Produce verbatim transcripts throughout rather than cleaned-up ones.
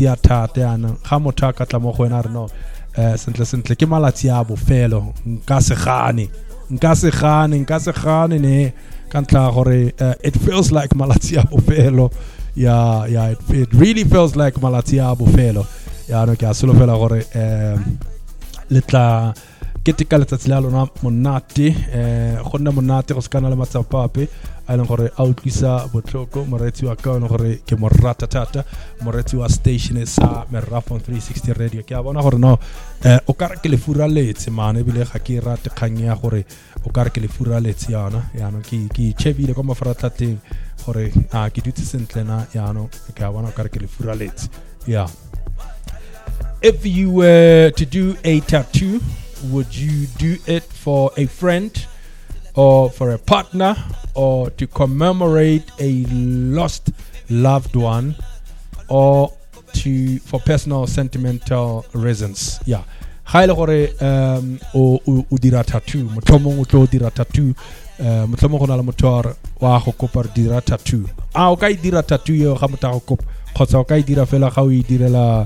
malatsi a thata yana ga motho a ka tla mo go wena re no eh sentle sentle ke malatsi a bofelo nka se gane nka se gane nka se gane ne ka ntla gore it feels like malatsi a bofelo yeah yeah it, it really feels like malatsi a bofelo ya no ke a solofela gore eh letla ke tika letsatsi la lona monate eh go nna monate go skana le matsapape a leng gore a utlwisa botlhoko moretsi wa ka gore ke mo rata thata moretsi wa station sa Merafon three sixty radio ke a bona gore no eh o ka re ke le furaletse mane ebile ga ke rate kgang ya gore o ka re ke le furaletse yana yana ke ke chebile go mafaratlhatleng gore a ke dutse sentle na yana ke a bona o ka re ke le furaletse yeah. If you were to do a tattoo, would you do it for a friend or for a partner or to commemorate a lost loved one or to for personal sentimental reasons? Yeah. Haile gore um o o dira tattoo, motlhomong o tlo dira tattoo, eh motlhomong go na le motor wa go kopa dira tattoo. Ah o ka I dira tattoo yo ga motho go kopa kgotsa o ka I dira fela ga o I direla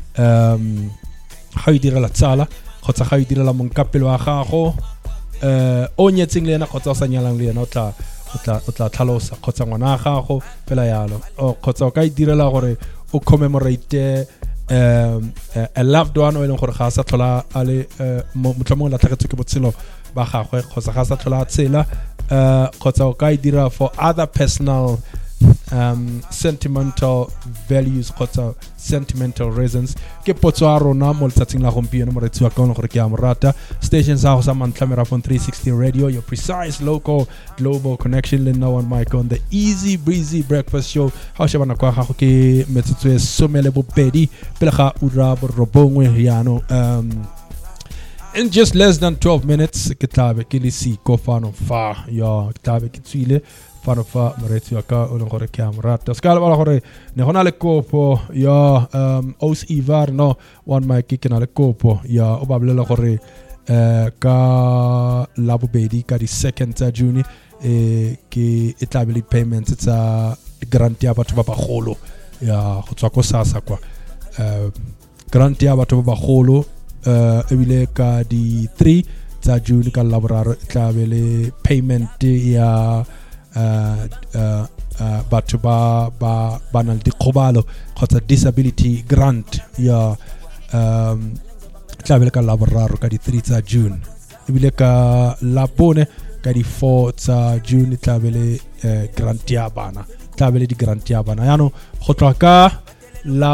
um ga o direla tsala kgotsa ga o direla monkapelo wa gago eh o nyetseng le ena kgotsa o sa nyalang le ena o tla o tla o tla tlhalosa kgotsa ngwana ga gago fela yalo o kgotsa o ka direla gore o commemorate um a loved one o eleng gore ga sa tlhola a le motlhomong la tlhagetse ke botshelo ba gagwe kgotsa ga sa tlhola tsela eh kgotsa o ka dira for other personal um sentimental values kgotsa sentimental reasons ke potso a rona mo letsatsing la gompieno moretsi wa ka gore ke a morata station sa go sa mantla Merafon three sixty radio, your precise local global connection le no one mic on the easy breezy breakfast show ha sheba na kwa gago ke metsotso e somele bobedi pele ga ura borobongwe yano um in just less than twelve minutes ke tlabe ke le siko fano fa ya ke tlabe ke tswile fano fa moretsi wa ka o le gore ke a morata ska le bala gore ne gona le kopo ya um Os Ivar no one mic ke na le kopo ya o bablela gore eh ka la bobedi ka di second tsa June e ke e tlabe le payments tsa grant ya batho ba bagolo ya go tswa ko SASSA kwa eh grant ya batho ba bagolo eh ebile ka di three tsa June ka la boraro tlabe le payment ya uh uh uh batho ba ba bana le dikgobalo kgotsa disability grant ya um tlabe ka la boraro ka di three tsa June ebile ka la bone ka di four tsa June tlabe le grant ya bana tlabe le di grant ya bana yano go tloga ka la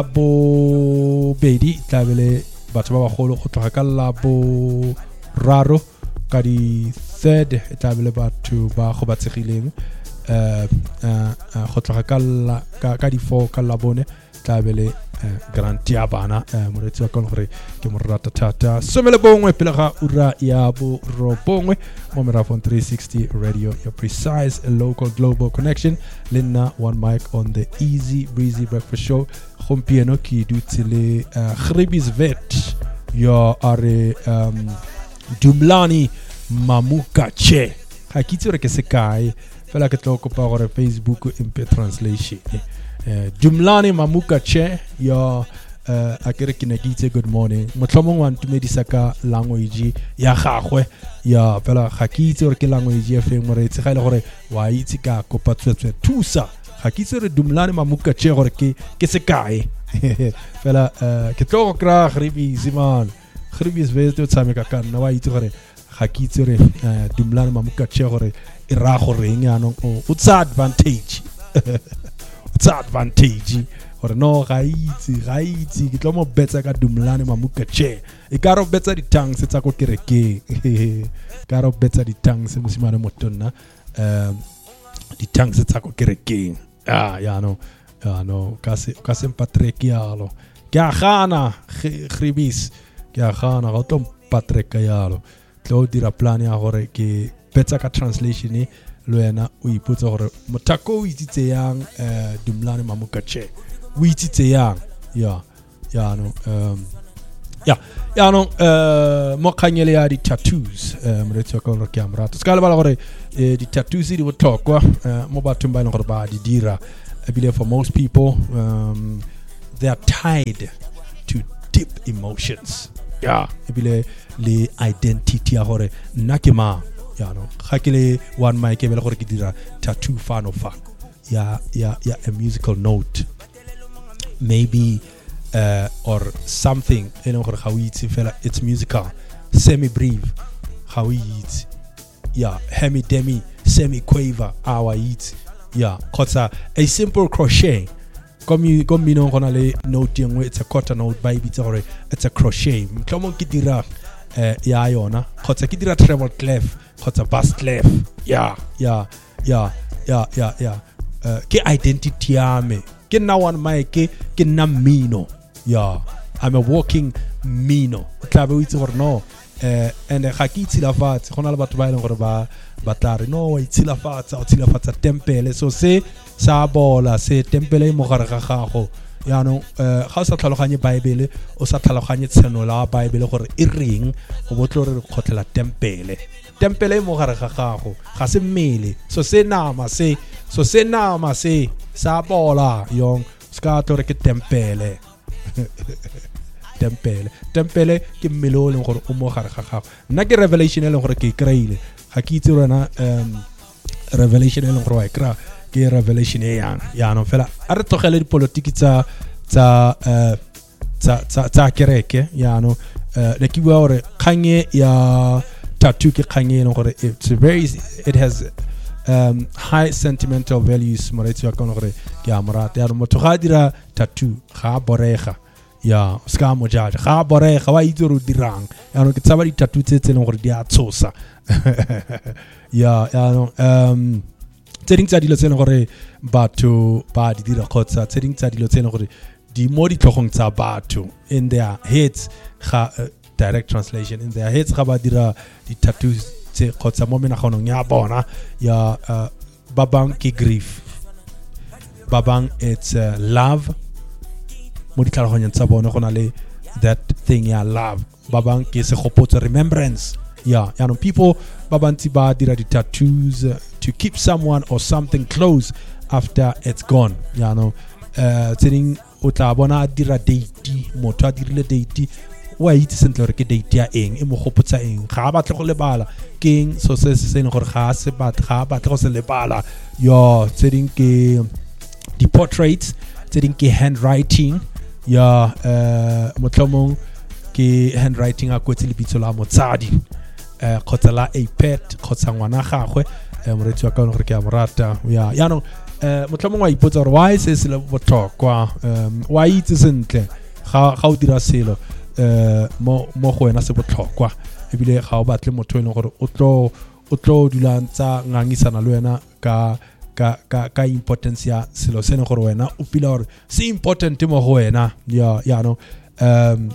bo bedi tlabe le batho ba bagolo go tloga ka la bo raro ka di third tlabe le batho ba go batsegileng uh uh go tloga ka la ka di four ka la bone tlabe le grant ya bana moretsi wa ka gore ke mo rata thata somele bongwe pele ga ura ya bo robongwe mo Merafon three sixty radio, your precise local global connection lena one mic on the easy breezy breakfast show gompieno ke dutse le Gribis vet yo are um Dumlani Mamukache ga kitse re ke se kae fela ke tlo kopa gore Facebook impe translation eh Dumlani Mamukache yo uh akere ke ne kitse good morning motlhomong wa ntumedisa ka language ya gagwe ya fela ga kitse gore ke language ya feng moretsi ga ile gore wa itse ka kopa tswetswe thusa ga kitse re Dumlani Mamukache gore ke ke se kae fela ke tlo go kra Gribis man Gribis vet o tshameka ka nna wa itse gore ga ke itse re Dumlani Mamukache gore e ra go reng yana o tsa advantage o tsa advantage gore no ga itse ga itse ke tlo mo betsa ka Dumlani Mamukache e ka ro betsa di tangs tsa go kereke ka ro betsa di tangs mosimane motonna um di tangs tsa go kereke ah ya no ya no ka se ka se Patrick yalo ke a gana Gribis ke a gana go tlo Patrick yalo tlo dira plan ya gore ke betsa ka translation e lo yena o ipotsa gore motako o itsitse yang eh Dumlani Mamukache o itsitse yang ya ya no um ya ya no eh mo khanyele ya di tattoos eh mretso ka gore ke amrato ska le bala gore di tattoos di botlhokwa mo bathong ba ile gore ba di dira ebile for most people um they are tied to deep emotions. Yeah, ebile le identity ya hore nna ke ma, ya no ga ke le one mic ke bele gore ke dira tattoo fan of fa ya ya ya a musical note maybe uh, or something e leng gore ga o itse fela it's musical, semi brief ga o itse, yeah, hemi demi semi quaver our it, yeah, kotsa a simple crochet comme comme mino gona le note engwe it's a quarter note by bitsa gore it's a crochet mtlhomo ke dira eh ya yona kotsa ke dira treble clef kotsa bass clef, yeah yeah yeah yeah yeah yeah uh, ke identity ya me ke na one mic ke ke na mino, yeah, I'm a walking mino tla be o itse gore no eh and ga ke itse la fatse gona le batho ba ileng gore ba ba tla re no wa itse la fatse o tsila fatsa tempele so se sa bola se tempele mo gare ga gago ya no eh ga o sa tlhaloganye bible o sa tlhaloganye tseno la bible gore e reng go botlo re khotlela tempele tempele mo gare ga gago ga se mmele so se nama se so se nama se sa bola yong ska tlo re ke tempele tempele tempele ke mmelo le gore o mo gare ga gago nna ke revelation e le gore ke kreile ga ke itse rona um revelation e le gore wa kra ke revelation e yang ya no fela a re tlogele dipolitiki tsa tsa tsa tsa tsa kereke ya no le ke bua gore khanye ya tattoo ke khanye le gore it's very it has um high sentimental values mo re tswa ka gore ke amorata ya motho ga dira tattoo ga borega ya ska mo jaja ga borega wa itse ro dirang ya no ke tsaba di tattoo tse tse leng gore di a tsosa ya ya no um tseding tsa dilo tse leng gore batho ba di dira khotsa tseding tsa dilo tse leng gore di mo di tlhogong tsa batho in their heads ga uh, direct translation in their heads ga ba dira di tattoos tse khotsa mo menagonong ya bona ya uh, babang ke grief babang it's uh, love mo di tlhaloganyang tsa bona gona le that thing ya love babang ke se gopotso remembrance, yeah, you know people babanti ba dira di tattoos uh, to keep someone or something close after it's gone, you know uh tsering o tla bona dira date motho a dirile date wa itse sentle gore ke date ya eng e mo gopotsa eng ga ba tle go lebala keng so se se ne gore ga se bat ga ba tle go se lebala yo tsering ke di portraits tsering ke handwriting ya uh motlhomong ke handwriting a kwetse lebitso la motsadi eh khotsa la a pet khotsa ngwana gagwe mo re tswa ka gore ke a morata ya ya no eh motlhomong wa ipotsa gore why se se le botlhokwa um wa itse sentle ga ga o dira selo eh mo mo go wena se botlhokwa ebile ga o batle motho e leng gore o tlo o tlo dulantsa ngangisana le wena ka ka ka ka importance ya selo se ne gore wena o pila gore se important mo go wena ya ya no um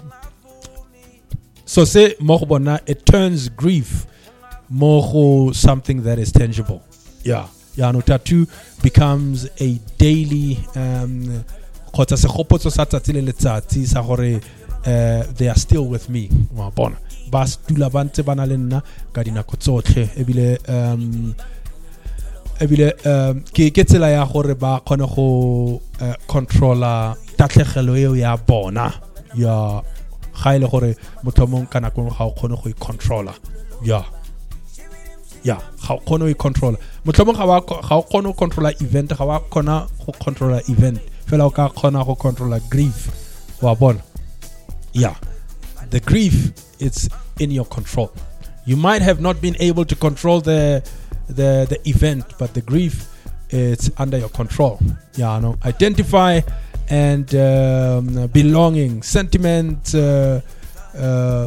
so say mo go bona it turns grief more go something that is tangible, yeah ya no tattoo becomes a daily um khotsa se gopotso sa tsatsi le letsatsi sa gore uh, they are still with me wa bona ba stula ba ntse bana le nna ka dinako tsotlhe ebile um ebile um ke ke tsela ya gore ba khone go uh, controller tatlhegelo eo ya bona ya ga ile gore motlhomong kana go ga o khone go i controller ya ya ga o khone go i controller motlhomong ga ga o khone go controller event ga wa khona go controller event fela o ka khona go controller grief wa bona yeah the grief it's in your control. You might have not been able to control the the the event, but the grief it's under your control. Yeah, no. Identify and um, belonging, sentiment, uh, uh,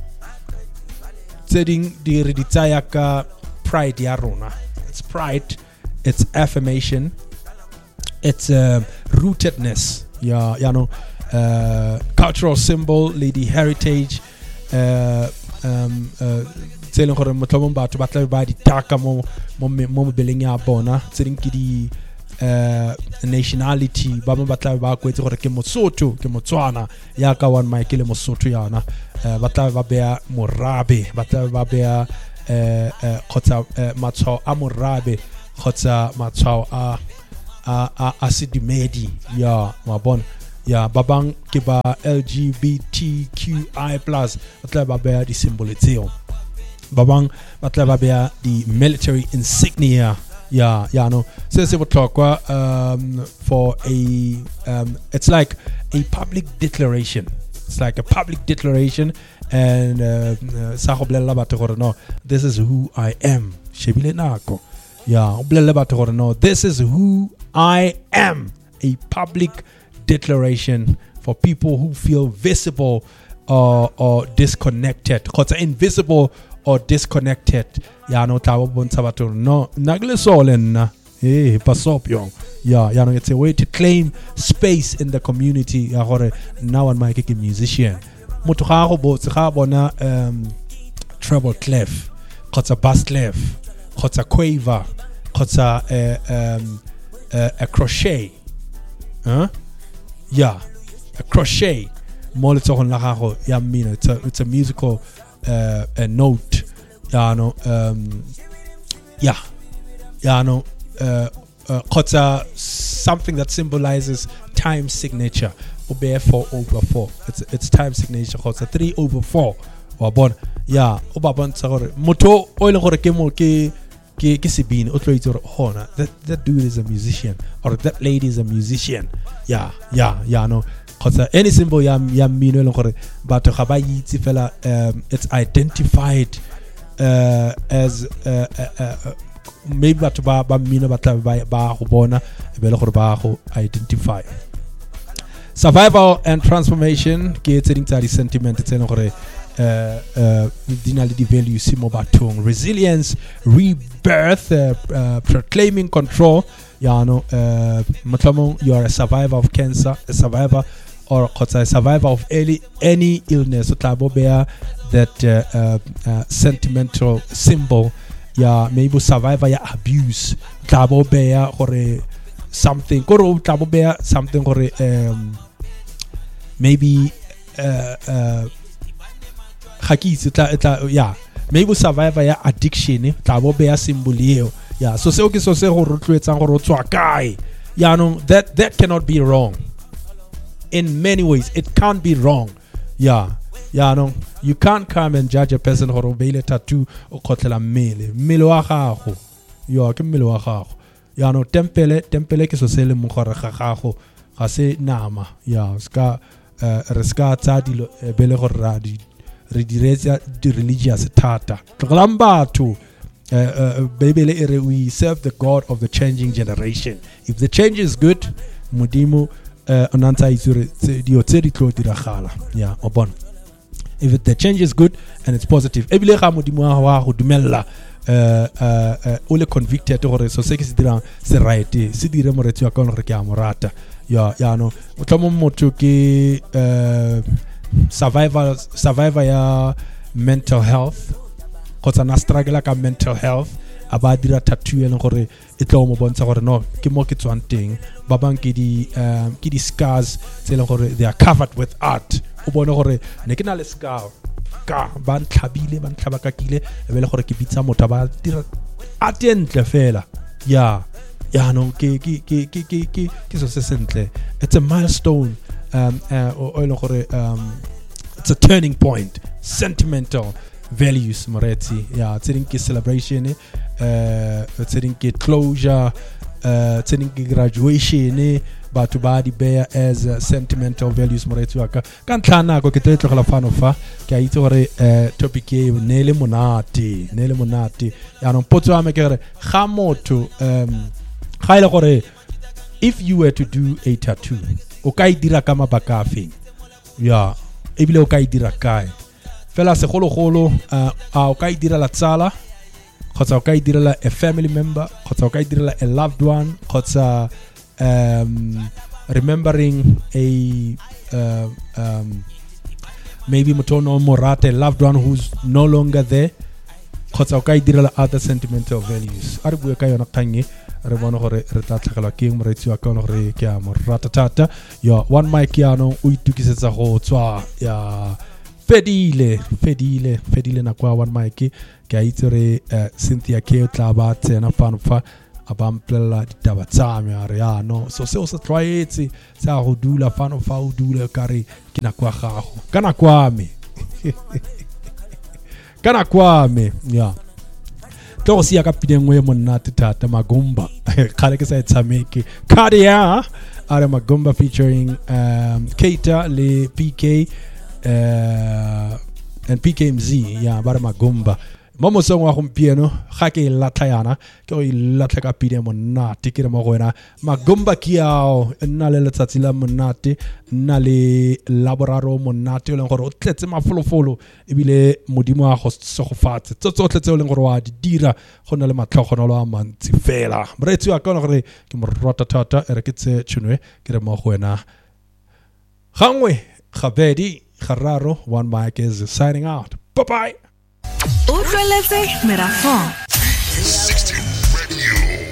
setting the reditayaka pride yarona. It's pride, it's affirmation, it's uh, rootedness. Yeah, you know, uh, cultural symbol, lady heritage. Uh, um, uh, tseleng gore motlhomong batho ba tla ba di taka mo mo mo beleng ya bona tseleng ke di uh, nationality ba ba tla ba kwetse gore ke Mosotho ke Motswana ya ka one mic le Mosotho yana uh, ba tla ba bea Morabe ba tla ba bea uh, khotsa matshwao a Morabe khotsa matshwao a a a sidimedi ya wa bona ya ba bang ke ba L G B T Q I plus ba tla ba beya di symbol tseo ba bang ba tla ba beya di military insignia ya ya no se se botlhokwa um for a um it's like a public declaration. It's like a public declaration, and uh, sa go bolela batho gore no, this is who I am. Shebile nako. Yeah, bolela batho gore no, this is who I am. A public declaration for people who feel visible or or disconnected. Cause invisible or disconnected. Ya no tabo bontsha batho no, nagle solen. Hey, pass up, young. Yeah, you know, it's a way to claim space in the community. Now I'm a musician. Moto ga go botse ga bona um treble clef, kgotsa bass clef, kgotsa quaver, kgotsa uh, um uh, a crochet. Huh? Yeah, a crochet. Mo le tsogong la gago ya mmino. It's a it's a musical uh, a note. Yeah, no um yeah. Yeah, no uh Uh, kotsa, something that symbolizes time signature. Obe four over four. It's it's time signature. Kotsa three over four. Wabon. Yeah. Oba bon sagore. Moto oile gore ke mo ke ke ke sibini. Otlo itoro hona. That that dude is a musician, or that lady is a musician. Yeah. Yeah. Yeah. No. Kotsa any symbol ya ya mino le gore batho ga ba itse fela. Um, it's identified uh, as uh, uh, uh, maybe batho ba ba mmino ba tla ba ba go bona e be le gore ba go identify. Survival and transformation ke tseng tsa di sentiment tse le gore uh uh dina le di values mo bathong. Resilience, rebirth, uh, uh, proclaiming control. Ya no uh motlamo you are a survivor of cancer, a survivor or a survivor of any any illness. So tla bo bear that uh, uh, uh, sentimental symbol. Yeah, maybe survivor ya abuse. Tabo bear or something. Koro tabo bear something or um maybe uh uh hakis yeah. Maybe survivor ya addiction. Tabo bear symbol yeo. Yeah, so se okay so se go rotloetsa go rotswa kae. Yeah, no, that that cannot be wrong. In many ways, it can't be wrong. Yeah. Yeah, no, you can't come and judge a person who obey a tattoo or kotela mele. Melo wa gago. Yo, ke melo wa gago. Ya no tempele, tempele ke so sele mo gore ga gago. Ga se nama. Ya, ska re ska tsa dilo bele gore ra di re diretsa di religious thata. Tlamba to Bebele ere we serve the God of the changing generation. If the change is good, modimo onanta izure dio tsedi tlo diragala. Yeah, obon. If the change is good and it's positive, ebile ga modimo wa go dumella uh uh ole convicted gore so se ke se dirang se right se dire moretsi wa ka gore ke a morata ya ya no motlomo motho ke uh survivor survivor ya mental health kotsa na struggle ka mental health aba dira tattoo ene gore e tlo mo bontsha gore no ke mo ke tswang teng ba bang ke di um ke di scars tse le gore they are covered with art o bone gore ne ke na le scar ka ba ntlhabile ba ntlhabakakile e be le gore ke bitsa motho ba dira art entle fela ya ya no ke ke ke ke ke ke ke so se sentle. It's a milestone um uh, o le gore um it's a turning point, sentimental values moretsi ya tsering ke celebration uh tsering ke closure uh tsering ke graduation batho ba di bear as uh, sentimental values moretsi wa ka ka ntlana go ke tlogela fano fa ke a itse gore uh, topic e ne le monate ne le monate ya no potso ame ke gore ga motho um ga ile gore if you were to do a tattoo o ka I dira ka mabaka a feng ya ebile o ka I dira kae fela se golo golo uh, o ka I dira la tsala kgotsa o ka I dira la a family member kgotsa o ka I dira la a loved one kgotsa um remembering a uh, um maybe motono morate loved one who's no longer there kgotsa o ka I dira la other sentimental values a re bua ka yona kgange re bona gore re tla tlhagelwa ke moretsi wa ka gore ke a morata tata ya one mic ya no o itukisetsa go tswa ya fedile fedile fedile na kwa one mic ke a itse re uh, Cynthia ke tla ba tsena fano fa a ba mplela ditaba tsa me a re ya no so se o se tlwaetse sa go dula fano fa o dula ka re ke nako ya gago kana kwa me kana kwa me ya tlo sia ka pinengwe monate thata Magumba khale ke sa etshameke Cardia are Magumba featuring um Keita le P K uh and P K M Z ya ba Magumba mo song wa gompieno ga ke latlhayana ke go ilatlha ka pine monate ke re mo goena Magumba kiao nna le letsatsi la monate nna le laboraro monate o leng gore o tletse mafolofolo ebile modimo a go segofatse tsotlhe tse o leng gore wa di dira go nna le matlhogonolo a mantsi fela moretsi wa kana gore ke mo rata thata ere ke tse tshunwe ke re mo goena gangwe gabedi gararo one mic is signing out bye bye. Utlweletse Merafon.